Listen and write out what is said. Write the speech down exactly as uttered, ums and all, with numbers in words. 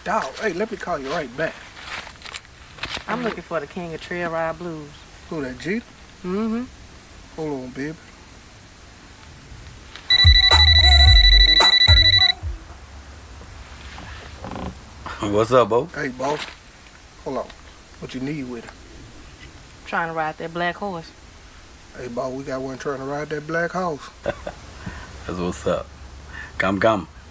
Dog, hey, let me call you right back. I'm mm-hmm. looking for the king of trail ride blues. Who, that Jeter? Mm-hmm. Hold on, baby. What's up, Bo? Hey, boss. Hold on. What you need with it? Trying to ride that black horse. Hey, boss, we got one trying to ride that black horse. That's what's up. Come, come.